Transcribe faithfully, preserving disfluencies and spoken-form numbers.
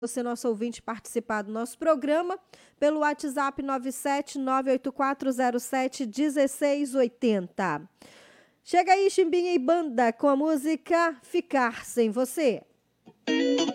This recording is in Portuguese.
você, nosso ouvinte, participar do nosso programa pelo WhatsApp nove sete nove oito quatro zero sete um seis oito zero. Chega aí, Chimbinha e Banda, com a música Ficar Sem Você.